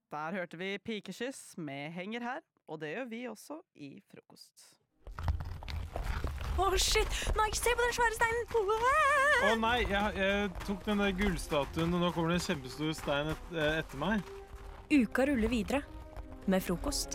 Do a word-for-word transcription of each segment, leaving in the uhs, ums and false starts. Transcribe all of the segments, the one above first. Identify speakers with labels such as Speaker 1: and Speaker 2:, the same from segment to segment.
Speaker 1: Der hørte vi Pikekyss med Henger her, og det gjør vi også i frokost.
Speaker 2: Å, oh, shit! Mike, se på den svære steinen!
Speaker 3: Å oh, nei, jeg, jeg tok den der gullstatuen, og nå kommer det en kjempestor stein et, etter meg.
Speaker 2: Uka ruller videre med frokost.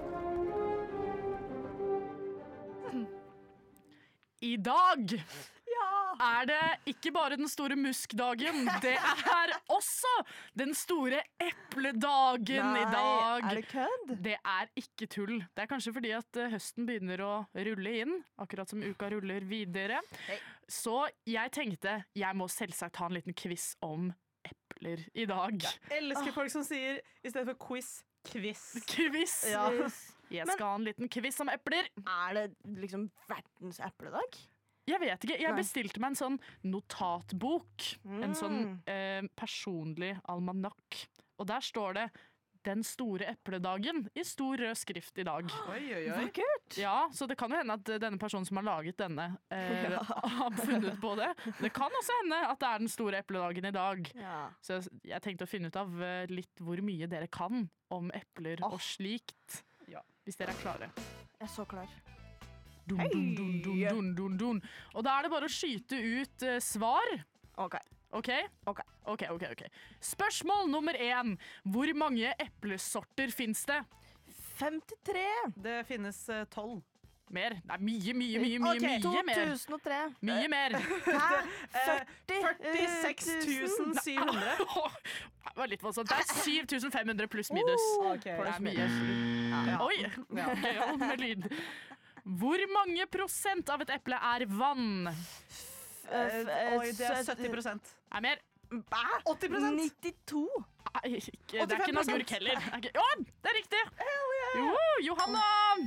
Speaker 4: I dag er det ikke bare den store muskdagen, det er også den store epledagen
Speaker 5: Nei,
Speaker 4: i dag.
Speaker 5: Er det kødd?
Speaker 4: Det er ikke tull. Det er kanskje fordi at høsten begynner å rulle inn, akkurat som uka ruller videre.
Speaker 5: Hei.
Speaker 4: Så jeg tenkte, jeg må selvsagt ha en liten quiz om epler i dag.
Speaker 1: Jeg elsker folk som sier, i stedet for quiz, quiz.
Speaker 4: Quiz.
Speaker 1: Ja.
Speaker 4: Jeg skal ha en liten quiz om epler.
Speaker 5: Er det liksom verdens epledag?
Speaker 4: Jeg vet ikke, jeg
Speaker 5: Nei.
Speaker 4: bestilte meg en sånn notatbok,
Speaker 5: Mm.
Speaker 4: en sånn eh, personlig almanakk. Og der står det Den store epledagen i stor rød skrift i dag.
Speaker 1: Oi, oi, oi.
Speaker 5: Vakkert!
Speaker 4: Ja, så det kan jo hende at denne personen som har laget denne eh, har funnet på det. Det kan også hende at det er den store epledagen i dag.
Speaker 5: Ja.
Speaker 4: Så jeg tenkte å finne ut av eh, litt hvor mye dere kan om epler
Speaker 5: Åh.
Speaker 4: og slikt.
Speaker 1: Ja.
Speaker 4: Hvis dere er klare.
Speaker 5: Jeg er så klar.
Speaker 4: Dun, dun, dun, dun, dun, dun, dun. Og da er det bare å skyte ut eh, svar.
Speaker 5: Ok.
Speaker 4: Ok?
Speaker 5: Ok.
Speaker 4: Ok, ok, ok. Spørsmål nummer én. Hvor mange eplesorter finnes det?
Speaker 5: femtitre!
Speaker 1: Det finnes uh, tolv.
Speaker 4: Mer? Nei, mye, mye, mye, mye,
Speaker 5: Ok,
Speaker 4: mye mer.
Speaker 5: to tusen og tre.
Speaker 4: Mye mer.
Speaker 5: Hæ? førti?
Speaker 1: førtiseks tusen syv hundre.
Speaker 4: Det var litt voldsomt. Det er syv tusen fem hundre pluss minus.
Speaker 1: Ok.
Speaker 4: Det er mye.
Speaker 1: Ja.
Speaker 4: Oi! Gøyal med lyd. Hvor mange prosent av et eple er vann?
Speaker 1: Eh, Oi, det er sytti prosent.
Speaker 4: Er mer?
Speaker 1: åtti prosent.
Speaker 5: nittito?
Speaker 4: Nei, ikke, det er ikke noe
Speaker 1: åttifem prosent.
Speaker 4: agurk heller. Det er ikke- Å, det er riktig! Jo, Johanna!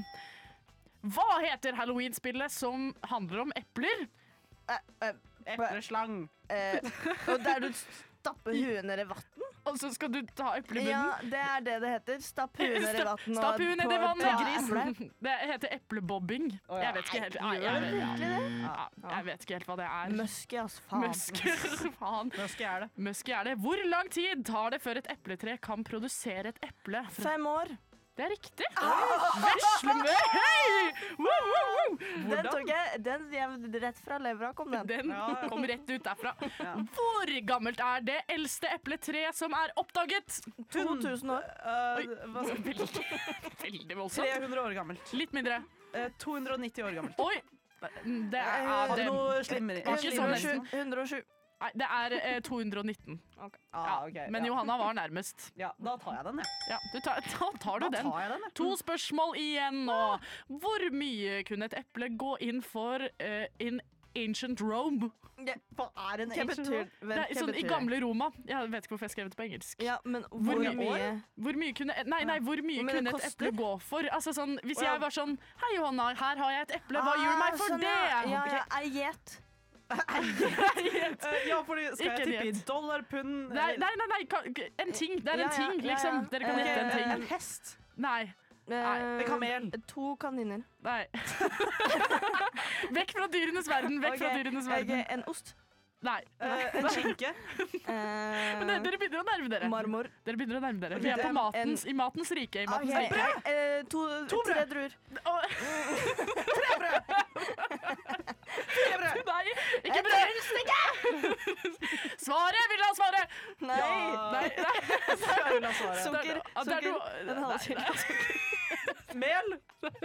Speaker 4: Hva heter Halloween-spillet som handler om epler?
Speaker 1: Epleslang.
Speaker 5: Eh, og der du stapper huet ned i vann?
Speaker 4: Og så skal du ta eple i
Speaker 5: Ja,
Speaker 4: munnen.
Speaker 5: det er det det heter. Stapp huet ned i vann.
Speaker 4: Stapp huet ned i vannet.
Speaker 5: Gris.
Speaker 4: Det heter eplebobbing.
Speaker 1: Å, ja.
Speaker 4: Jeg vet ikke helt. Ja,
Speaker 5: Gjør
Speaker 4: jeg,
Speaker 5: det
Speaker 4: vet,
Speaker 5: virkelig det?
Speaker 4: ja, jeg vet ikke helt hva det er.
Speaker 5: Musky, ass. Faen.
Speaker 4: Musky. Faen.
Speaker 1: Musky er det.
Speaker 4: Musky er det. Hvor lang tid tar det før et epletre kan produsere et eple? Fra-
Speaker 5: Fem år.
Speaker 4: Det er riktig. Veslemø! Hei! Woo, woo, woo!
Speaker 5: Den tok jeg den, jeg rett fra levra kom den.
Speaker 4: Den
Speaker 1: Ja.
Speaker 4: kom rett ut derfra. Hvor gammelt er det eldste epletreet som er oppdaget?
Speaker 5: to tusen år.
Speaker 1: Uh, hva sa-
Speaker 4: Veldig, veldig voldsomt.
Speaker 1: tre hundre år gammelt.
Speaker 4: Litt mindre.
Speaker 1: Eh, to hundre og nitti år gammelt.
Speaker 4: Oi! Det er,
Speaker 1: Har
Speaker 4: det,
Speaker 1: du noe slimmere?
Speaker 4: Var ikke sånn nesten.
Speaker 5: hundre og sju.
Speaker 4: nei, det er eh, to hundre og nitten.
Speaker 1: Ah, ok,
Speaker 4: Men
Speaker 1: ja.
Speaker 4: Johanna var nærmest.
Speaker 1: Ja, da tar jeg den, jeg.
Speaker 4: Ja, du tar, da tar du
Speaker 1: Da
Speaker 4: den.
Speaker 1: tar jeg den, jeg.
Speaker 4: To spørsmål igjen nå. Hvor mye kunne et eple gå inn for eh, in ancient Rome?
Speaker 1: Hva er en
Speaker 5: Hva
Speaker 1: ancient
Speaker 5: betyr,
Speaker 1: Rome?
Speaker 5: vent,
Speaker 4: Det er
Speaker 5: hva
Speaker 4: sånn I
Speaker 5: betyr det?
Speaker 4: gamle Roma. Jeg vet ikke hvorfor jeg skrev det på engelsk.
Speaker 5: Ja, men
Speaker 4: Hvor
Speaker 5: hvor
Speaker 4: mye
Speaker 5: mye?
Speaker 4: Hvor mye kunne, nei, nei, hvor mye
Speaker 5: Hvor mye
Speaker 4: kunne et
Speaker 5: koster?
Speaker 4: eple gå for? Altså sånn, hvis
Speaker 5: Å, ja.
Speaker 4: jeg var sånn Hei, Johanna, her har jeg et eple. Hva gjør du meg for
Speaker 5: sånn,
Speaker 4: det?
Speaker 5: Ja, ja, ja, ei gjet.
Speaker 1: Eh, ja, fordi skal
Speaker 4: Ikke
Speaker 1: jeg tippe i
Speaker 4: diett.
Speaker 1: dollar, pund
Speaker 4: Nei, nei, nei, nei, ka- en ting. Det er
Speaker 5: Ja,
Speaker 4: en
Speaker 5: ja,
Speaker 4: ting,
Speaker 5: ja, ja.
Speaker 4: liksom. Dere kan
Speaker 1: Ok,
Speaker 4: gjette en ting.
Speaker 1: En hest.
Speaker 4: Nei.
Speaker 5: Eh,
Speaker 1: En kamel.
Speaker 5: To kaniner.
Speaker 4: Nei. Vekk fra dyrenes verden. Vekk fra
Speaker 5: Ok,
Speaker 4: dyrenes
Speaker 5: ok,
Speaker 4: verden.
Speaker 5: En ost.
Speaker 4: Nei.
Speaker 1: Eh, en skinke.
Speaker 4: Men det,
Speaker 5: Eh,
Speaker 4: dere begynner å nærme dere.
Speaker 5: marmor.
Speaker 4: Dere begynner å nærme dere.
Speaker 5: Ok,
Speaker 4: Vi er på
Speaker 5: en-
Speaker 4: matens, i matens rike. I matens
Speaker 5: Ok,
Speaker 4: rike.
Speaker 5: eh, to,
Speaker 1: To
Speaker 5: tre
Speaker 1: brød.
Speaker 5: druer.
Speaker 4: Å,
Speaker 1: Tre brød! Fire brød!
Speaker 4: nei, ikke brød! Svaret! Vil du ha svaret?
Speaker 5: Nei.
Speaker 1: Ja.
Speaker 4: Nei, nei.
Speaker 1: Jeg vil ha svaret.
Speaker 5: Sukker.
Speaker 4: Ah, det er
Speaker 5: Sukker.
Speaker 4: noe-
Speaker 5: En halv kilo sukker.
Speaker 1: Mel.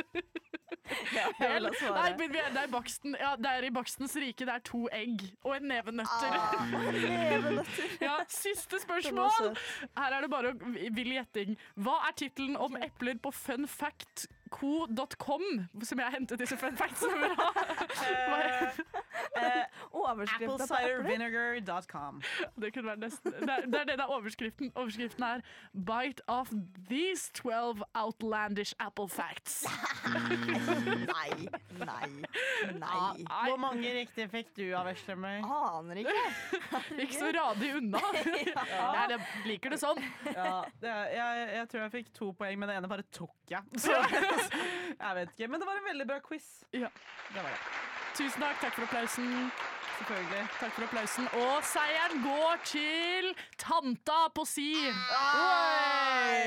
Speaker 5: Ja, jeg vil ha
Speaker 4: Nei,
Speaker 5: svaret.
Speaker 4: men vi er, det, er baksten, ja, det er i bakstens rike. Det er to egg og en neve nøtter.
Speaker 5: Ah, levenøtter.
Speaker 4: Ja, siste
Speaker 5: Den var
Speaker 4: spørsmål.
Speaker 5: søt.
Speaker 4: Her er det bare å- vill gjetting. Hva er tittelen om epler på funfact co dot com, som jeg har hentet disse fun factsene fra?
Speaker 1: Eh, eh,
Speaker 5: Overskriften på epler.
Speaker 1: Applecidervinegar dot com.
Speaker 4: Det kunne være nesten Det er det er, det det er overskriften. Overskriften er 'Bite of these twelve outlandish apple facts'.
Speaker 5: Nei, nei, nei.
Speaker 4: Nei,
Speaker 1: Hvor mange riktige fikk du av Veslemøy?
Speaker 5: Aner ikke.
Speaker 4: ikke så radig unna. Jeg jeg liker det sånn.
Speaker 1: Ja, det er, jeg, jeg tror jeg fikk to poeng, men det ene bare tok jeg. Så jeg vet ikke. Men det var en veldig bra quiz.
Speaker 4: Ja.
Speaker 1: Det var det.
Speaker 4: Tusen takk. Takk for applausen.
Speaker 1: Selvfølgelig.
Speaker 4: Takk for applausen. Og seieren går til Tanta på si.
Speaker 1: Ah!